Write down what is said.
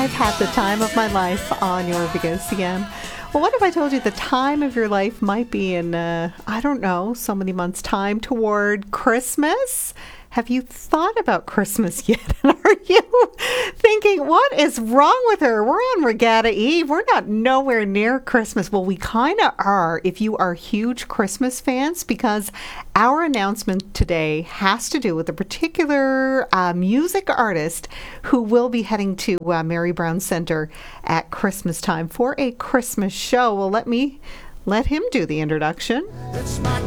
I've had the time of my life on your Big CM. Well, what if I told you the time of your life might be in, I don't know, so many months' time toward Christmas? Have you thought about Christmas yet? And are you thinking, what is wrong with her? We're on Regatta Eve. We're not nowhere near Christmas. Well, we kind of are if you are huge Christmas fans, because our announcement today has to do with a particular music artist who will be heading to Mary Brown Center at Christmas time for a Christmas show. Well, let him do the introduction. It's my